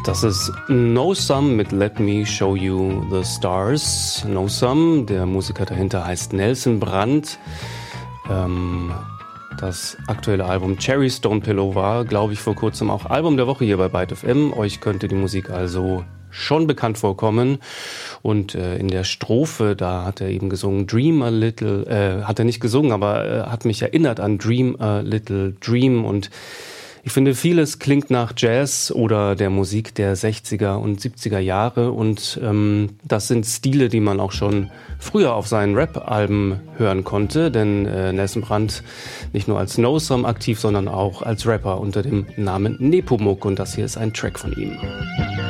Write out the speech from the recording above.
Das ist No Some mit Let Me Show You the Stars. No Some, der Musiker dahinter heißt Nelson Brandt. Das aktuelle Album Cherry Stone Pillow war, glaube ich, vor kurzem auch Album der Woche hier bei Byte FM. Euch könnte die Musik also schon bekannt vorkommen. Und in der Strophe, da hat er eben gesungen Dream a Little, hat er nicht gesungen, aber hat mich erinnert an Dream a Little Dream. Und ich finde, vieles klingt nach Jazz oder der Musik der 60er und 70er Jahre und das sind Stile, die man auch schon früher auf seinen Rap-Alben hören konnte, denn Nelson Brandt nicht nur als No Some aktiv, sondern auch als Rapper unter dem Namen Nepomuk und das hier ist ein Track von ihm.